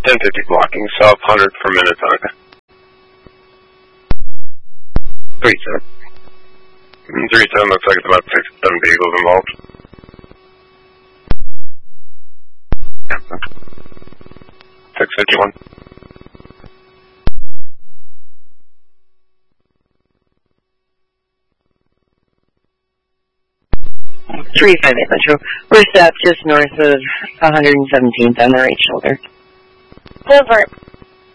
1050 blocking, south 100 per minute, Tanaka. 37. 37 looks like it's about 6 to 7 vehicles involved. 651. 358 Metro. We're stopped just north of 117th on the right shoulder. Over.